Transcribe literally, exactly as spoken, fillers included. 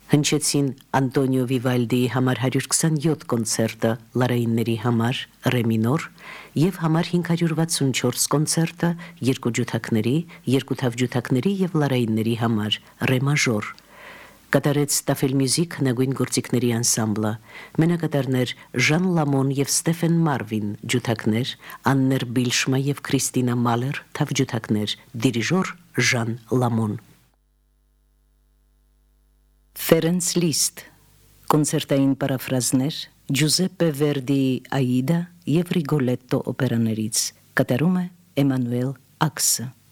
Հնչեցին Անտոնիո Վիվալդիի համար հարյուր քսանյոթ կոնցերտը լարայինների համար ռե մինոր եւ համար հինգ հարյուր վաթսունչորս կոնցերտը երկու ջութակների, երկու թավջութակների եւ լարայինների համար ռե մաժոր։ Կատարեց Տաֆել Մյուզիք հնագույն գործիքների անսամբլը, մենակատարներ Ժան Լամոն եւ Ստեֆեն Մարվին, ջութակներ Աններ Բիլշմա եւ Քրիստինա Մալեր, թավջութակներ դիրիժոր Ժան Լամոն։ Ֆերենց Լիստ, կոնցերտային պարաֆրազներ Ջուզեպպե Վերդիի Աիդա եւ Ռիգոլետտո օպերաներից, կատարում է Էմանուել Աքսը։